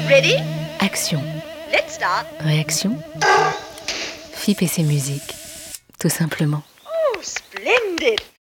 Ready? Action, Let's start. réaction, FIP et ses musiques, tout simplement. Oh, splendid.